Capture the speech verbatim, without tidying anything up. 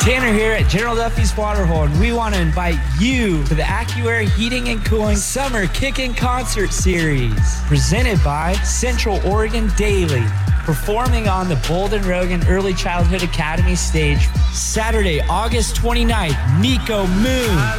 Tanner here at General Duffy's Waterhole, and we want to invite you to the AccuAir Heating and Cooling Summer Kickin' Concert Series, presented by Central Oregon Daily, performing on the Bolden Rogan Early Childhood Academy stage Saturday, August twenty-ninth, Nico Moon,